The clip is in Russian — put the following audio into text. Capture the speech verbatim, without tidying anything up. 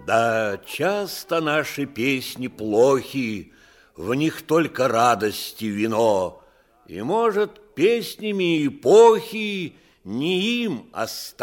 Да, часто наши песни плохи, в них только радости вино, и, может, песнями эпохи не им оставить.